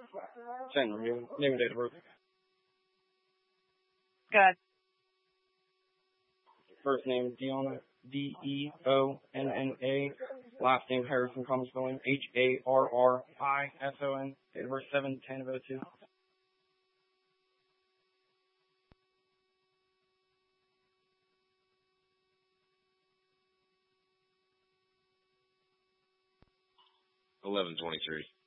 Send review. Name and date of birth. Good. First name, Deonna, Deonna. Last name, Harrison, common spelling, Harrison. Date of birth, 7/10/02. 11/23.